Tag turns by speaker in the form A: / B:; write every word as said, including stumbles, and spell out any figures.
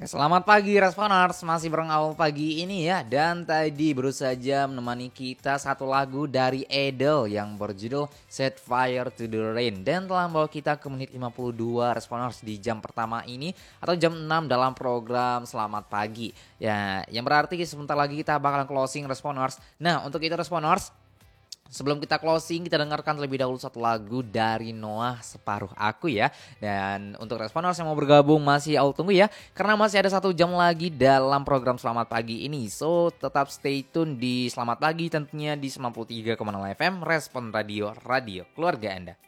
A: Selamat pagi Responers, masih bareng awal pagi ini ya. Dan tadi baru saja menemani kita satu lagu dari Edel yang berjudul Set Fire to the Rain. Dan telah membawa kita ke menit lima puluh dua Responers di jam pertama ini atau jam enam dalam program Selamat Pagi. Ya, yang berarti sebentar lagi kita bakalan closing Responers. Nah, untuk itu Responers, sebelum kita closing, kita dengarkan terlebih dahulu satu lagu dari Noah, Separuh Aku ya. Dan untuk Responers yang mau bergabung masih aku tunggu ya, karena masih ada satu jam lagi dalam program Selamat Pagi ini. So tetap stay tune di Selamat Pagi tentunya di sembilan puluh tiga koma nol F M Respon Radio, Radio Keluarga Anda.